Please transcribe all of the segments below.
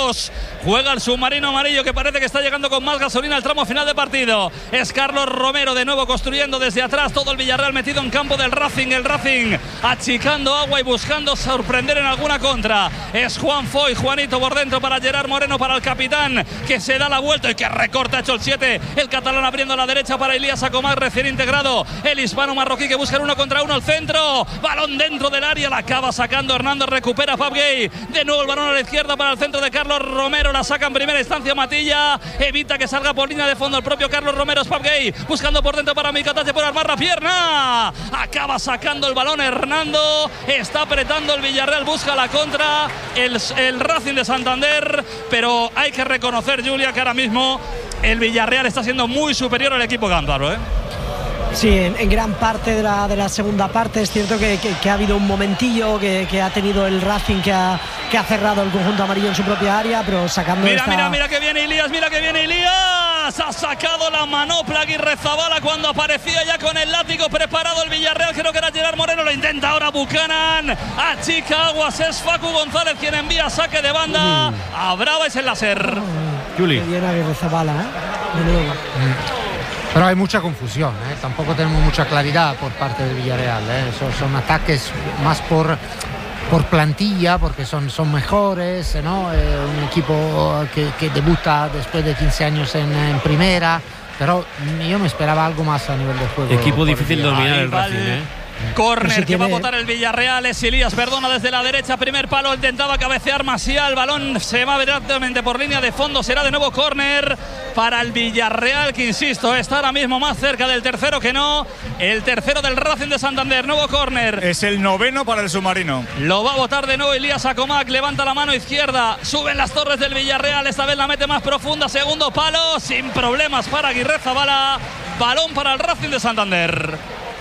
2. Juega el submarino amarillo, que parece que está llegando con más gasolina al tramo final de partido. Es Carlos Romero de nuevo construyendo desde atrás. Todo el Villarreal metido en campo del Racing. El Racing achicando agua y buscando sorprender en alguna contra. Es Juan Foy, Juanito por dentro para Gerard Moreno, para el capitán, que se da la vuelta y que recorta, ha hecho el 7. El catalán abriendo a la derecha para Elías Acomar, recién integrado. El hispano marroquí que busca el 1 contra 1 al centro. Balón dentro del área, la acaba sacando Hernández, recupera Fab Gay. De nuevo el balón a la izquierda para el centro de Carlos Romero. La saca en primera instancia Matilla. Evita que salga por línea de fondo el propio Carlos Romero. Es Fab Gay buscando por dentro para Micatache por armar la pierna. Acaba sacando el balón Hernando. Está apretando el Villarreal, busca la contra el Racing de Santander, pero hay que reconocer, Julia, que ahora mismo el Villarreal está siendo muy superior al equipo cántabro, ¿eh? Sí, en gran parte de la segunda parte es cierto que ha habido un momentillo que ha tenido el Racing que ha cerrado el conjunto amarillo en su propia área, pero sacando mira que viene Elías, ha sacado la manopla Aguirrezabala cuando aparecía ya con el látigo preparado el Villarreal. Creo que era Gerard Moreno, lo intenta ahora Buchanan, achica aguas, es Facu González quien envía saque de banda. A Brava es el láser. Juli. Que viene Aguirrezabala, de nuevo. Pero hay mucha confusión, tampoco tenemos mucha claridad por parte del Villarreal, son ataques más por plantilla, porque son mejores, ¿no? Un equipo que debuta después de 15 años en primera, pero yo me esperaba algo más a nivel de juego. Equipo difícil de dominar el Racing, Córner que va a botar el Villarreal. Es Elías, perdona, desde la derecha. Primer palo, intentaba cabecear Maciá. El balón se va directamente por línea de fondo. Será de nuevo córner para el Villarreal, que insisto, está ahora mismo más cerca del tercero que no. El tercero del Racing de Santander. Nuevo córner. Es el 9º para el submarino. Lo va a botar de nuevo Elías Acomac. Levanta la mano izquierda. Suben las torres del Villarreal. Esta vez la mete más profunda. Segundo palo, sin problemas para Aguirrezabala. Balón para el Racing de Santander.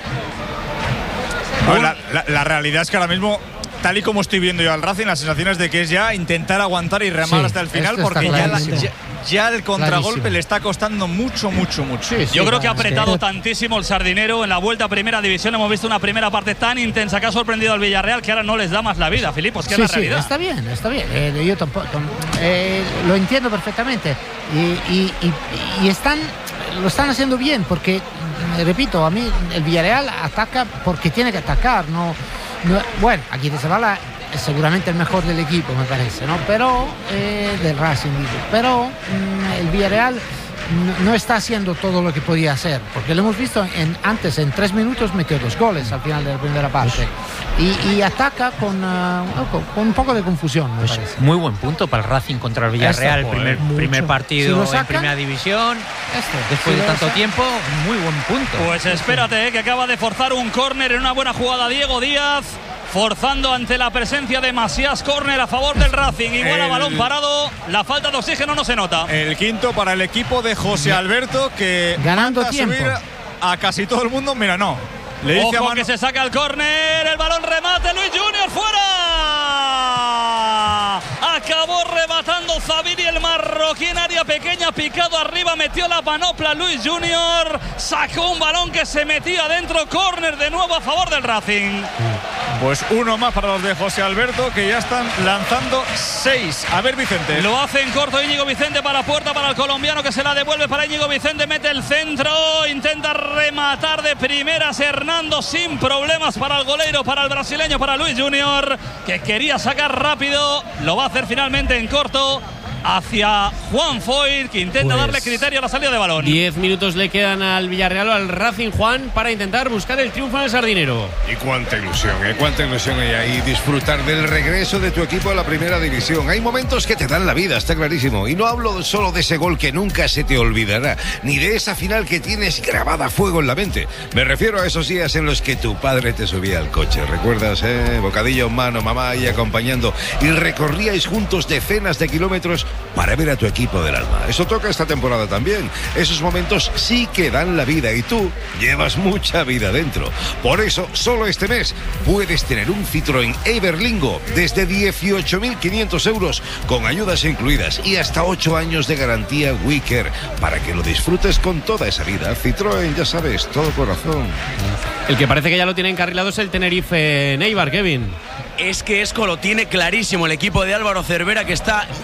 Bueno, la realidad es que ahora mismo, tal y como estoy viendo yo al Racing, la sensación es de que es ya intentar aguantar y remar hasta el final, porque ya el contragolpe le está costando mucho. Yo creo que ha apretado tantísimo el Sardinero en la vuelta a primera división. Hemos visto una primera parte tan intensa que ha sorprendido al Villarreal, que ahora no les da más la vida, Filipos, que es la realidad. Está bien. Yo tampoco lo entiendo perfectamente y lo están haciendo bien, porque repito, a mí el Villarreal ataca porque tiene que atacar, bueno, Aguirrezabala es seguramente el mejor del equipo, me parece, ¿no? Pero del Racing, pero el Villarreal no está haciendo todo lo que podía hacer, porque lo hemos visto antes en 3 minutos metió 2 goles al final de la primera parte y ataca con un poco de confusión, me parece. Muy buen punto para el Racing contra el Villarreal, primer partido en primera división, después de tanto tiempo, muy buen punto. Pues espérate, que acaba de forzar un córner en una buena jugada Diego Díaz, forzando ante la presencia de Masías. Córner a favor del Racing, igual a balón parado. La falta de oxígeno no se nota. El quinto para el equipo de José Alberto, que ganando tiempo subir a casi todo el mundo. Mira, no. Le dice ojo que se saca el córner, el balón remate, Luis Junior fuera. Acabó rematando Zabiri, el marroquí, en área pequeña, picado arriba, metió la panopla Luis Junior, sacó un balón que se metía dentro. Córner de nuevo a favor del Racing. Pues uno más para los de José Alberto, que ya están lanzando 6. A ver, Vicente. Lo hace en corto Íñigo Vicente para puerta para el colombiano, que se la devuelve para Íñigo Vicente, mete el centro, intenta rematar de primeras Hernando sin problemas para el goleiro, para el brasileño, para Luis Junior, que quería sacar rápido. Lo va a hacer finalmente en corto hacia Juan Foyt, que intenta darle criterio a la salida de balón. 10 minutos le quedan al Villarreal o al Racing, Juan, para intentar buscar el triunfo en el Sardinero. Y cuánta ilusión hay ahí, disfrutar del regreso de tu equipo a la primera división. Hay momentos que te dan la vida, está clarísimo. Y no hablo solo de ese gol que nunca se te olvidará, ni de esa final que tienes grabada a fuego en la mente. Me refiero a esos días en los que tu padre te subía al coche. ¿Recuerdas, bocadillo en mano, mamá ahí acompañando, y recorríais juntos decenas de kilómetros para ver a tu equipo del alma? Eso toca esta temporada también. Esos momentos sí que dan la vida, y tú llevas mucha vida dentro. Por eso, solo este mes puedes tener un Citroën Everlingo desde 18.500 euros, con ayudas incluidas y hasta 8 años de garantía Wicker, para que lo disfrutes con toda esa vida. Citroën, ya sabes, todo corazón. El que parece que ya lo tiene encarrilado es el Tenerife Neibar, Kevin. Es que Esco lo tiene clarísimo, el equipo de Álvaro Cervera, que está